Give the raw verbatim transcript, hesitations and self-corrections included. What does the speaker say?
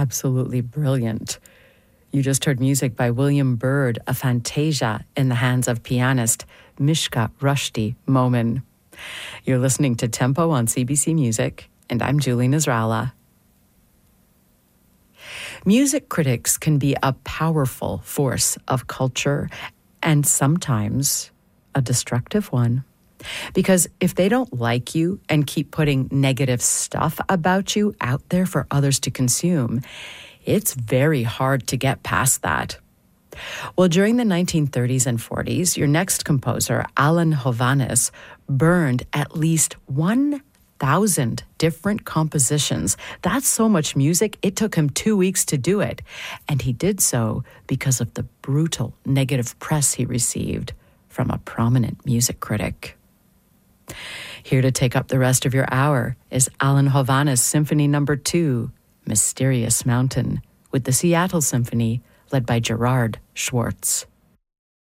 absolutely brilliant. You just heard music by William Byrd, a fantasia in the hands of pianist Mishka Rushdie Momin. You're listening to Tempo on C B C Music, and I'm Julie Nasrallah. Music critics can be a powerful force of culture, and sometimes a destructive one. Because if they don't like you and keep putting negative stuff about you out there for others to consume, it's very hard to get past that. Well, during the nineteen thirties and forties, your next composer, Alan Hovhaness, burned at least one thousand different compositions. That's so much music, it took him two weeks to do it. And he did so because of the brutal negative press he received from a prominent music critic. Here to take up the rest of your hour is Alan Hovhaness Symphony Number Two, Mysterious Mountain, with the Seattle Symphony led by Gerard Schwartz.